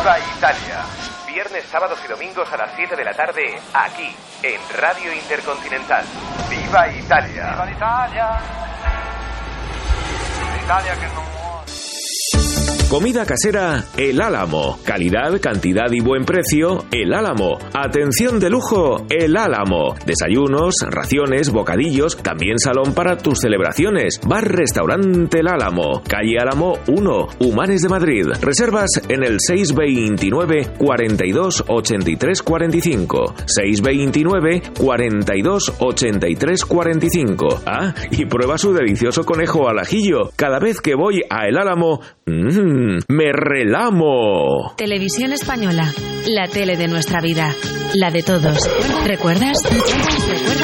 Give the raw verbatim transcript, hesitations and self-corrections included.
Viva Italia. Viernes, sábados y domingos a las siete de la tarde, aquí, en Radio Intercontinental. ¡Viva Italia! ¡Viva l'Italia! L'Italia que no muore. Comida casera El Álamo. Calidad, cantidad y buen precio El Álamo. Atención de lujo El Álamo. Desayunos, raciones, bocadillos, también salón para tus celebraciones. Bar-restaurante El Álamo. Calle Álamo uno, Humanes de Madrid. Reservas en el seis veintinueve, cuarenta y dos, ochenta y tres, cuarenta y cinco. seis veintinueve, cuarenta y dos, ochenta y tres, cuarenta y cinco. Ah, y prueba su delicioso conejo al ajillo. Cada vez que voy a El Álamo, mmm, ¡me relamo! Televisión Española, la tele de nuestra vida, la de todos. ¿Recuerdas? ¿Recuerdas?